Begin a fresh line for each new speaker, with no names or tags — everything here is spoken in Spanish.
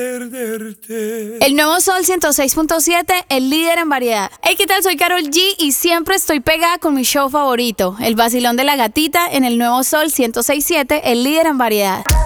El nuevo Sol 106.7, el líder en variedad. Hey, ¿qué tal? Soy Karol G y siempre estoy pegada con mi show favorito, El Vacilón de la Gatita, en el nuevo Sol 106.7, el líder en variedad.